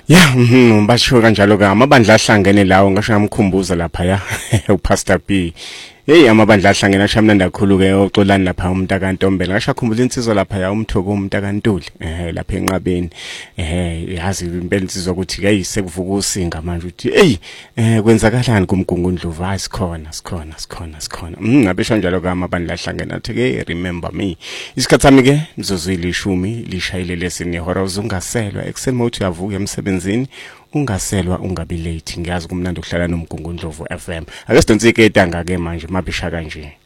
Yeah, basho kanjalo ke amabandla ahlangene lawo ngasho ngamkhumbuza lapha ya uPastor B. Hey amabandla ahlangene ashamnanda kakhulu ke oxolani lapha umuntu akantombela ngasho akhumbula insizwa lapha ya umthoko umuntu akantuli lapha enqabeni yazi impela insizwa ukuthi ke sekuvuka usinga manje uthi hey kwenzakalani kumgungundlovu asikhona ngabesho njalo ke amabandla ahlangene athi ke remember me isikhathi sami ke mzuzwile 10 lishayile lesine ihora uzungaselwa ekseni mothi uyavuka emsebenzini ungaselwa ungabi late ngiyazi kumnandi ukuhlala nomgungundlovu FM ake sidonsike etanga ke manje mabisha kanje